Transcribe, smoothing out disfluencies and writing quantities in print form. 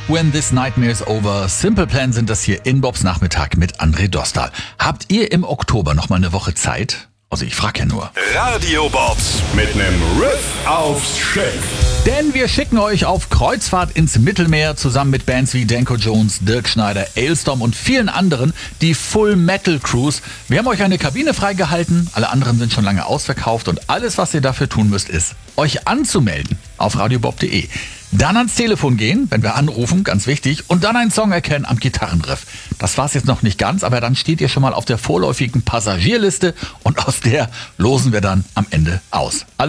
When This Nightmare is Over. Simple Plan sind das hier in Bobs Nachmittag mit André Dostal. Habt ihr im Oktober noch mal eine Woche Zeit? Also ich frag ja nur. Radio Bobs mit nem Riff aufs Schiff. Denn wir schicken euch auf Kreuzfahrt ins Mittelmeer zusammen mit Bands wie Danko Jones, Dirk Schneider, Alestorm und vielen anderen, die Full Metal Cruise. Wir haben euch eine Kabine freigehalten, alle anderen sind schon lange ausverkauft und alles, was ihr dafür tun müsst, ist, euch anzumelden auf radiobob.de. Dann ans Telefon gehen, wenn wir anrufen, ganz wichtig, und dann einen Song erkennen am Gitarrenriff. Das war's jetzt noch nicht ganz, aber dann steht ihr schon mal auf der vorläufigen Passagierliste und aus der losen wir dann am Ende aus.